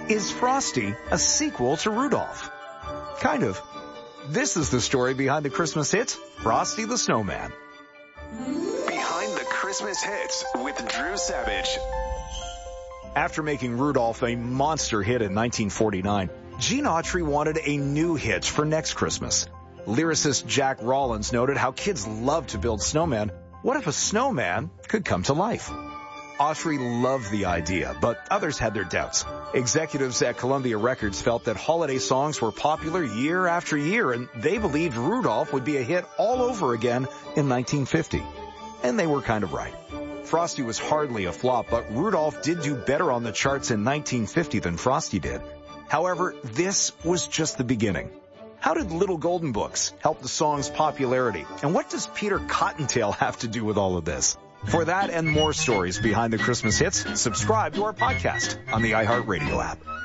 Is Frosty a sequel to Rudolph? Kind of. This is the story behind the Christmas hit, Frosty the Snowman. Behind the Christmas hits with Drew Savage. After making Rudolph a monster hit in 1949, Gene Autry wanted a new hit for next Christmas. Lyricist Jack Rollins noted how kids love to build snowmen. What if a snowman could come to life? Autry loved the idea, but others had their doubts. Executives at Columbia Records felt that holiday songs were popular year after year, and they believed Rudolph would be a hit all over again in 1950. And they were kind of right. Frosty was hardly a flop, but Rudolph did do better on the charts in 1950 than Frosty did. However, this was just the beginning. How did Little Golden Books help the song's popularity? And what does Peter Cottontail have to do with all of this? For that and more stories behind the Christmas hits, subscribe to our podcast on the iHeartRadio app.